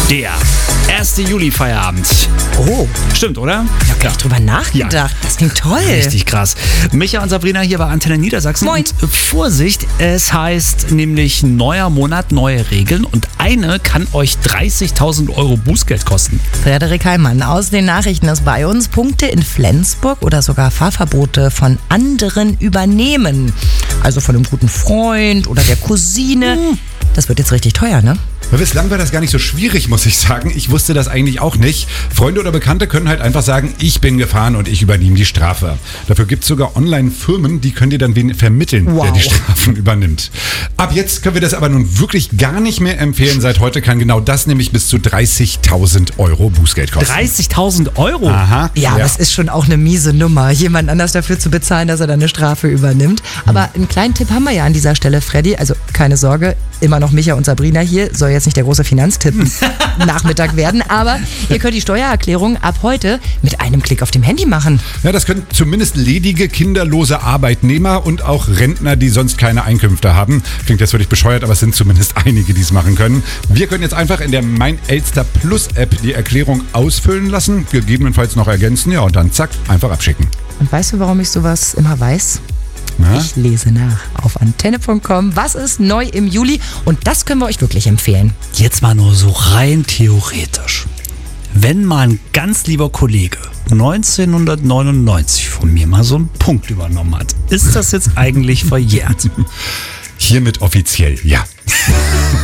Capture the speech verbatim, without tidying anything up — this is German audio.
Der erste Juli-Feierabend. Oh, Stimmt, oder? ich habe gar nicht drüber nachgedacht. Ja. Das klingt toll. Richtig krass. Micha und Sabrina hier bei Antenne Niedersachsen. Moin. Und Vorsicht, es heißt nämlich neuer Monat, neue Regeln. Und eine kann euch dreißigtausend Euro Bußgeld kosten. Frederik Heimann aus den Nachrichten ist bei uns. Punkte in Flensburg oder sogar Fahrverbote von anderen übernehmen. Also von einem guten Freund oder der Cousine. Das wird jetzt richtig teuer, ne? Ja, bislang war das gar nicht so schwierig, muss ich sagen. Ich wusste das eigentlich auch nicht. Freunde oder Bekannte können halt einfach sagen, ich bin gefahren und ich übernehme die Strafe. Dafür gibt es sogar Online-Firmen, die können dir dann wen vermitteln, Wow. der die Strafen übernimmt. Ab jetzt können wir das aber nun wirklich gar nicht mehr empfehlen. Seit heute kann genau das nämlich bis zu dreißigtausend Euro Bußgeld kosten. dreißigtausend Euro? Aha. Ja, aber es ist schon auch eine miese Nummer, jemand anders dafür zu bezahlen, dass er dann eine Strafe übernimmt. Aber einen kleinen Tipp haben wir ja an dieser Stelle, Freddy. Also keine Sorge, immer noch Micha und Sabrina hier. Soll jetzt nicht der große Finanztipp Nachmittag werden. Aber ihr könnt die Steuererklärung ab heute mit einem Klick auf dem Handy machen. Ja, das können zumindest ledige, kinderlose Arbeitnehmer und auch Rentner, die sonst keine Einkünfte haben. Klingt jetzt völlig bescheuert, aber es sind zumindest einige, die es machen können. Wir können jetzt einfach in der Mein Elster Plus App die Erklärung ausfüllen lassen, gegebenenfalls noch ergänzen, ja, und dann zack, einfach abschicken. Und weißt du, warum ich sowas immer weiß? Na? Ich lese nach auf antenne punkt com. Was ist neu im Juli? Und das können wir euch wirklich empfehlen. Jetzt mal nur so rein theoretisch. Wenn mal ein ganz lieber Kollege neunzehnhundertneunundneunzig von mir mal so einen Punkt übernommen hat, ist das jetzt eigentlich verjährt? Hiermit offiziell, ja.